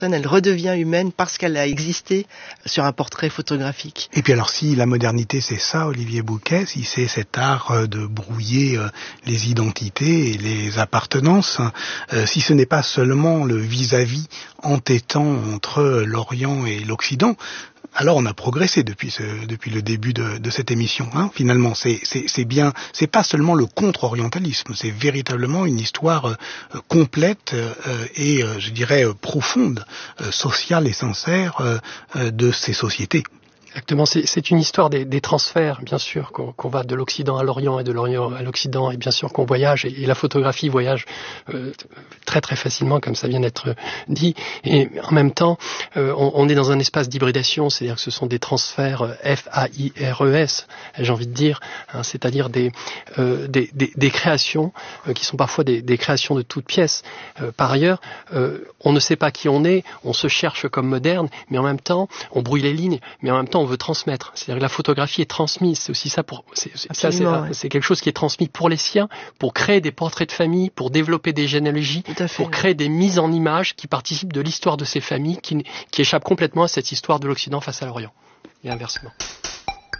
elle redevient humaine parce qu'elle a existé sur un portrait photographique. Et puis alors si la modernité c'est ça, Olivier Bouquet, si c'est cet art de brouiller les identités et les appartenances, si ce n'est pas seulement le vis-à-vis entêtant entre l'Orient et l'Occident, alors on a progressé depuis le début de cette émission. Finalement, c'est bien, c'est pas seulement le contre-orientalisme, c'est véritablement une histoire complète et je dirais profonde, sociale et sincère de ces sociétés. Exactement, c'est une histoire des transferts, bien sûr, qu'on va de l'Occident à l'Orient et de l'Orient à l'Occident, et bien sûr qu'on voyage, et la photographie voyage très très facilement, comme ça vient d'être dit, et en même temps, on est dans un espace d'hybridation, c'est-à-dire que ce sont des transferts F-A-I-R-E-S, j'ai envie de dire, c'est-à-dire des créations qui sont parfois des créations de toutes pièces. Par ailleurs, on ne sait pas qui on est, on se cherche comme moderne, mais en même temps, on brouille les lignes, mais en même temps, on veut transmettre. C'est-à-dire que la photographie est transmise. C'est aussi ça c'est quelque chose qui est transmis pour les siens, pour créer des portraits de famille, pour développer des généalogies, pour créer des mises en images qui participent de l'histoire de ces familles qui échappent complètement à cette histoire de l'Occident face à l'Orient. Et inversement.